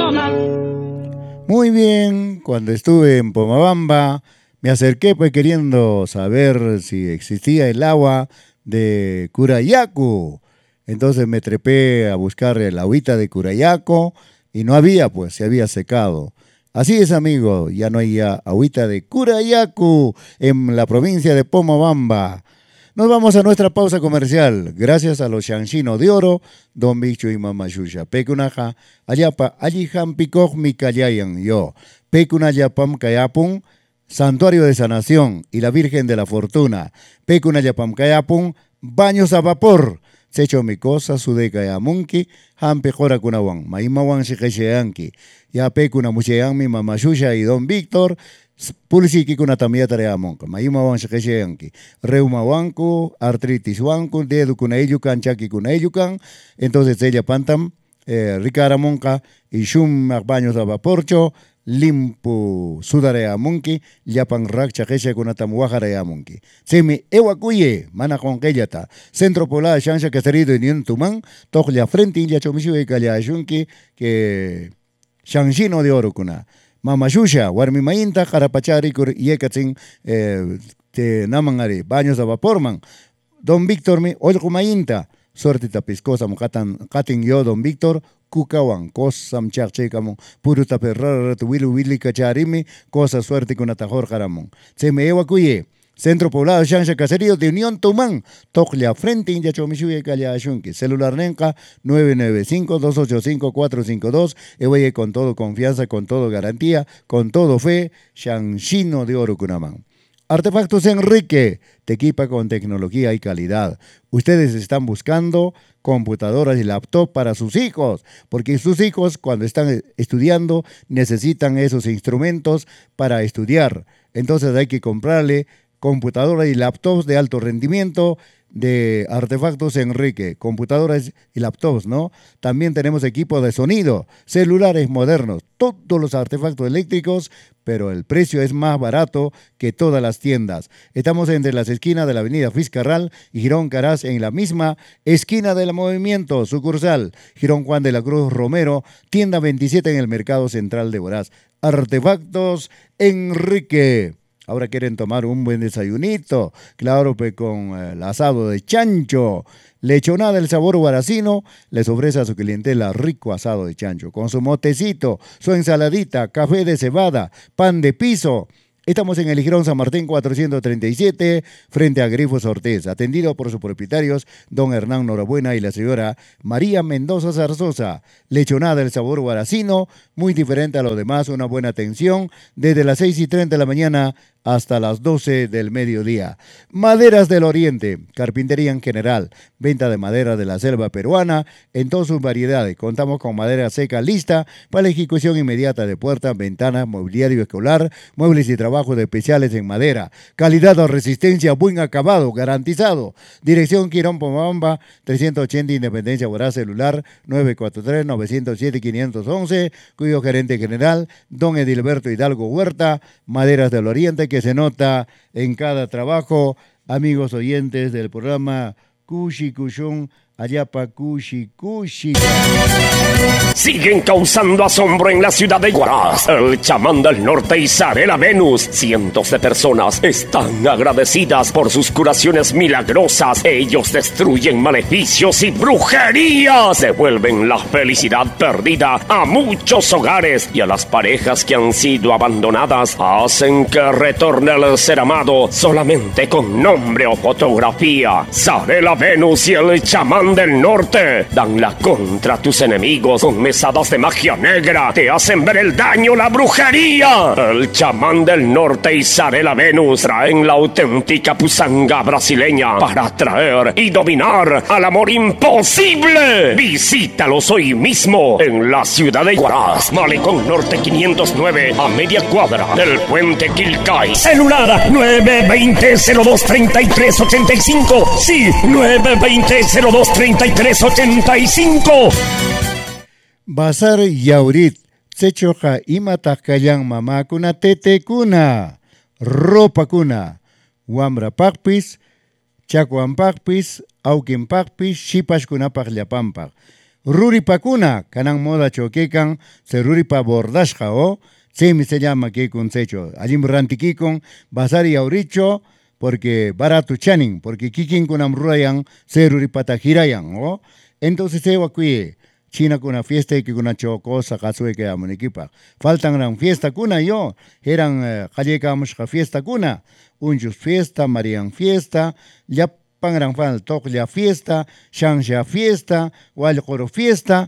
toma. Muy bien, cuando estuve en Pomabamba, me acerqué pues queriendo saber si existía el agua de Curayaco. Entonces me trepé a buscar el agüita de Curayaco y no había, pues se había secado. Así es, amigo, ya no hay agüita de Curayaco en la provincia de Pomabamba. Nos vamos a nuestra pausa comercial. Gracias a los Shanshino de Oro, Don Bicho y Mama Shusha. Pekunaja, Ayapa, Ayiham Pikoj Mikayayan yo. Pekunayapam Kayapun, Santuario de Sanación y la Virgen de la Fortuna. Pekunayapam Kayapun, baños a vapor. Secho mi cosa, sudeca ya munki, hampe jora kunawan, maimawan shikesheanki. Ya pekuna muchean mi Mama Shusha y Don Víctor. Pulsiki kuna tamia tarea monka, maima wan shakesheanki, reuma wanku, artritis wanku, dedo kuna eyukan, chaki kuna eyukan, entonces ella pantam, ricara monka, y shum baños a vaporcho, limpu sudarea monki, yapan rak chakeshe kuna tamuajarea monki. Semi ewakuye, mana con keyata, centro poblado shansha caserido en Yuntumán, toklia frente india chomishu y kayashunki, que Shanshino de Oro kuna. Mama Shusha, warmi mainta, carapachari, yekatzin, te namangari, baños a vaporman. Don Víctor mi, olko mainta, suerte tapiscosa, katin yo, Don Víctor, kukawan, kosam chachekamo, puru taperrar, willy cacharimi, cosa suerte con atajor jaramon. Se me ewa cuye. Centro Poblado Shansha Caserío de Unión Tumán, Toclia Frente India Chomishuye Callashunki, celular Nenca 995-285-452, Ewaye con todo confianza, con todo garantía, con todo fe, Shanshino de Oro Cunamán. Artefactos Enrique, te equipa con tecnología y calidad. Ustedes están buscando computadoras y laptop para sus hijos, porque sus hijos cuando están estudiando necesitan esos instrumentos para estudiar. Entonces hay que comprarle computadoras y laptops de alto rendimiento de Artefactos Enrique, computadoras y laptops, ¿no? También tenemos equipo de sonido, celulares modernos, todos los artefactos eléctricos, pero el precio es más barato que todas las tiendas. Estamos entre las esquinas de la avenida Fiscarral y Girón Caraz, en la misma esquina del movimiento, sucursal, Girón Juan de la Cruz Romero, tienda 27 en el Mercado Central de Huaraz. Artefactos Enrique. Ahora quieren tomar un buen desayunito, claro, pues con el asado de chancho. Lechonada del sabor huaracino les ofrece a su clientela rico asado de chancho, con su motecito, su ensaladita, café de cebada, pan de piso. Estamos en el Girón San Martín 437, frente a Grifos Ortiz, atendido por sus propietarios, don Hernán Norabuena y la señora María Mendoza Zarzosa. Lechonada del sabor huaracino, muy diferente a lo demás, una buena atención, desde las 6:30 de la mañana hasta las 12 del mediodía. Maderas del Oriente, carpintería en general, venta de madera de la selva peruana en todas sus variedades. Contamos con madera seca lista para la ejecución inmediata de puertas, ventanas, mobiliario escolar, muebles y trabajos especiales en madera. Calidad o resistencia, buen acabado, garantizado. Dirección Quirón Pomabamba, 380 Independencia Huaraz, celular 943-907-511, cuyo gerente general, don Edilberto Hidalgo Huerta. Maderas del Oriente, que se nota en cada trabajo. Amigos oyentes del programa Kushi Kushun, Ayapa Kushi Kushi. Siguen causando asombro en la ciudad de Huaraz. El chamán del norte Isarela Venus. Cientos de personas están agradecidas por sus curaciones milagrosas. Ellos destruyen maleficios y brujerías. Devuelven la felicidad perdida a muchos hogares y a las parejas que han sido abandonadas. Hacen que retorne el ser amado solamente con nombre o fotografía. Isarela Venus y el chamán del norte dan la contra a tus enemigos con mesadas de magia negra. Te hacen ver el daño, la brujería. El chamán del norte y Isarela Venus traen la auténtica pusanga brasileña para atraer y dominar al amor imposible. Visítalos hoy mismo en la ciudad de Huaraz, Malecón Norte 509, a media cuadra del puente Quilcay. Celular 920-02-3385. Sí, 920-02-3385. Bazar Yaurit, Sechoja Imatakayang Mamakuna Tete Kuna, Ropa Kuna, Wambra Pakpis, Chacuan Pakpis, Aukin Pakpis, Shipash Kuna Pagliapampak. Ruripakuna, kanang moda choquecan, se ruripa bordashka o, semi se llama que con secho. Allí rantikikon, basari auricho, porque barato chanin, porque kikin kunam rurayan, se ruripata girayan o. Entonces se evacué. China con una fiesta y que con una chocosa casue que amo equipa. Faltan gran fiesta cuna yo, eran calle fiesta cuna, unjus fiesta, marian fiesta, ya pangran fan toc ya fiesta, shangsha fiesta, walcoro fiesta,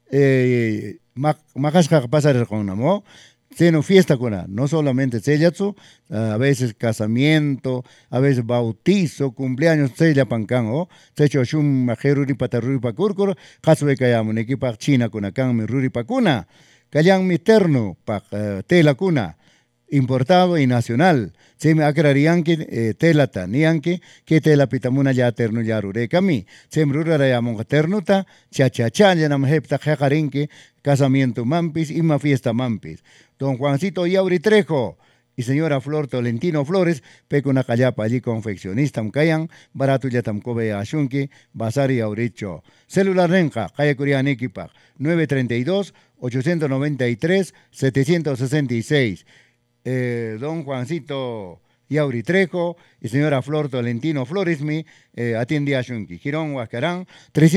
macasca pasar con namo. Seno fiesta cuna, no solamente sellatsu, a veces casamiento, a veces bautizo, cumpleaños, sella pancango, secho shum majeruri pataruri pakurkur, kaswe kayamun equipa china kuna kan mi ruri pakuna, kayang mi terno pa tela kuna, importado y nacional. Se me acrarianque telata nianque que tela pitamuna ya terno ya rure kami. Se me rura ya monga ternuta, cha ya nam hepta jacarinque, casamiento mampis y ma fiesta mampis. Don Juancito Yauri Trejo y señora Flor Tolentino Flores, peco una callapa allí confeccionista mkayan, barato ya tamcobe ashunki, basari auricho. Celular renja, calle Coreana Equipa, 932-893-766. Don Juancito Yauri Trejo y señora Flor Tolentino Flores atiende a Shunki. Girón Huascarán,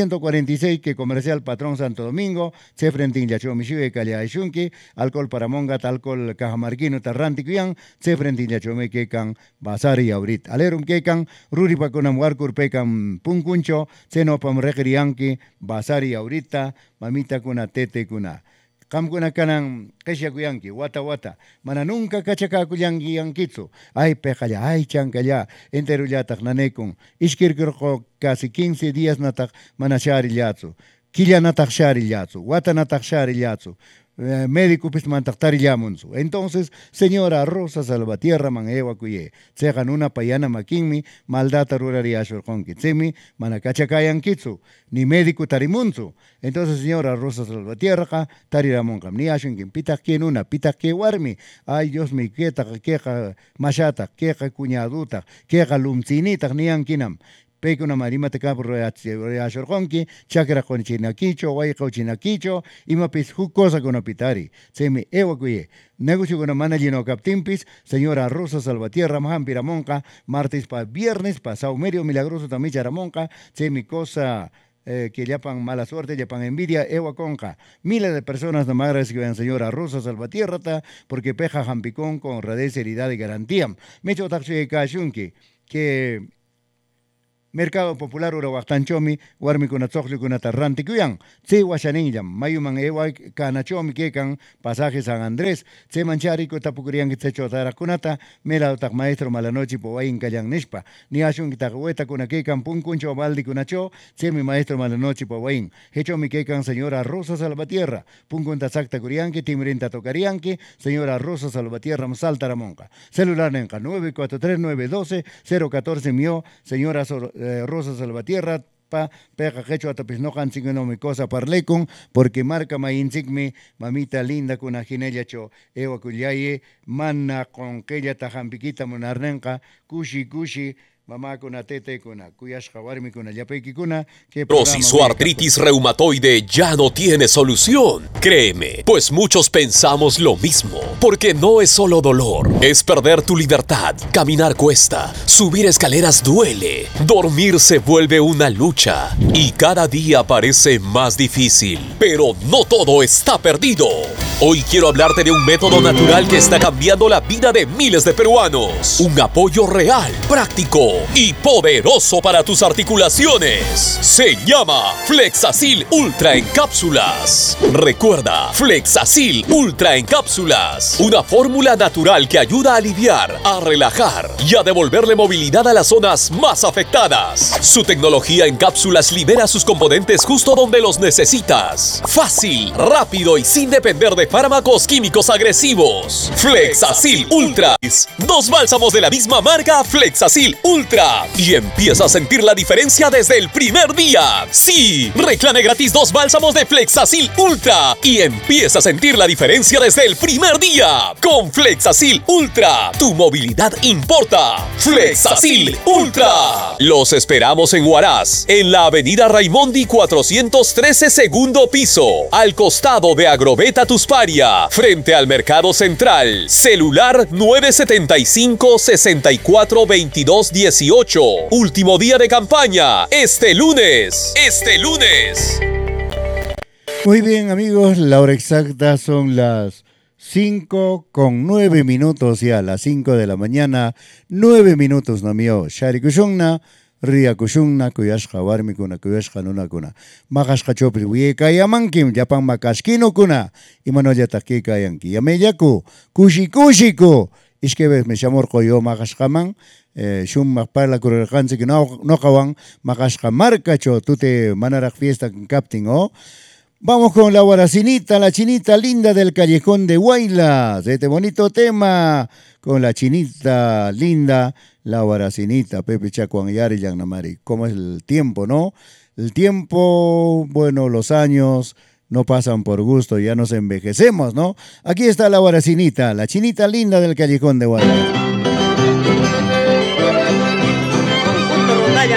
346 que comercial Patrón Santo Domingo, se frente in Yachomishive Calia Shunki, alcohol para mongat, alcohol cajamarquino tarranti cuyan, se frente in Yachome Kekan, Basari Aurit. Alerum Kekan, Ruri Paconam Warkur Pekan Punkuncho, Senopam Regrianki, Basari Aurita, Mamita Kuna Tete Kuna. Kamkuna kanan kesha kuyanki, wata, mana nunca kachaka kuyanki yankitsu, ay pekaya, ay chankaya, entero yatak nanekun, ishkirkirko casi 15 días natak manashari yatsu, killa natak shari yatsu, wata natak shari yatsu, médico pues mantaktari yamunsu. Entonces, señora Rosa Salvatierra man ewa kuye, segan una payana makinmi, maldata ruraria shorkonki, tsemi, manakachakayan kitsu, ni médico tarimunsu. Entonces, señora Rosa Salvatierra, tariramonkam, ni ashunkin, pitak kien una, pitak ke warmi, ay Dios mi queta, queja machata, queja cuñaduta, queja lumcinita, ni ankinam. Peco una marima te capo royashorgonki, chakra con chinaquicho, guayco chinaquicho, y mapis cosa con opitari. Se me evacué. Negocio con una managino captimpis, señora Rosa Salvatierra, Mahampira Monca, martes para viernes, pasado medio milagroso también charamonca, se mi cosa. Que llapan mala suerte, llapan envidia, ewa conca. Miles de personas no más agradecen señora Rosa Salvatierra, porque peja jampicón con honradez, seriedad y garantía. Me echo taxi de Kashunki, que Mercado Popular Urawaktanchomi, Warmi kuna Tzokli kuna Tarranti Kuyan, Tse Washaninjam, Mayuman Ewa Kanachomi Kekan, Pasaje San Andrés, Tse Mancharico Tapukurian Tsecho Tarakunata, Mela Otak Maestro Malanochi Powain Kayan Nishpa, Niashun Kitahueta kuna Kekan Punkuncho Baldi Kunacho, Tse mi Maestro Malanochi Powain, Hechomi Kekan Señora Rosa Salvatierra, Punkunta Sakta Kurianki, Timrinta Tokarianki, Señora Rosa Salvatierra Saltaramonca, celular Nenca 943-912-014 Mio, Señora Rosa Salvatierra, peja quechua tapis no han signo mi cosa parlecon, porque marca ma insigmi, mamita linda con ajinelia cho, ewa kuyaye, manna con quella tajampiquita monarnenca, kushi, mamá con tete con cuyas jawarmi con yapeiki kuna, que Prosis o artritis reumatoide ya no tiene solución. Créeme, pues muchos pensamos lo mismo, porque no es solo dolor, es perder tu libertad, caminar cuesta, subir escaleras duele, dormir se vuelve una lucha y cada día parece más difícil, pero no todo está perdido. Hoy quiero hablarte de un método natural que está cambiando la vida de miles de peruanos. Un apoyo real, práctico y poderoso para tus articulaciones. Se llama Flexacil Ultra en cápsulas. Recuerda, Flexacil Ultra en cápsulas. Una fórmula natural que ayuda a aliviar, a relajar y a devolverle movilidad a las zonas más afectadas. Su tecnología en cápsulas libera sus componentes justo donde los necesitas. Fácil, rápido y sin depender de fármacos químicos agresivos. Flexacil Ultra. 2 bálsamos de la misma marca, Flexacil Ultra. Y empieza a sentir la diferencia desde el primer día. Sí, reclame gratis 2 bálsamos de Flexacil Ultra. Y empieza a sentir la diferencia desde el primer día. Con Flexacil Ultra, tu movilidad importa. Flexacil Ultra. Los esperamos en Huaraz, en la avenida Raimondi 413, segundo piso, al costado de Agrobeta Tusparia, frente al Mercado Central. Celular 975-642218. Último día de campaña, este lunes. Muy bien, amigos, la hora exacta son las 5:09 ya, las 5 de la mañana, 9 minutos no mío. Shari kushungna, ria kushungna, kuyashka warmi kuna, kuyashka nuna kuna. Makashka chopri uye kayamankim, yapang makashkino kuna, imano yataki kayanki. Yameyaku, kushiko. Ishkebes me llamor koyo makashkaman, shum makparla kurerkansi que no kawan, makashka marcacho, tute manarak fiesta captain o. Vamos con la Guaracinita, la chinita linda del callejón de Huaylas. Este bonito tema con la chinita linda, la Guaracinita, Pepe Chacuanyari y Yanamari. ¿Cómo es el tiempo, no? El tiempo, bueno, los años no pasan por gusto, ya nos envejecemos, ¿no? Aquí está la Guaracinita, la chinita linda del callejón de Huaylas.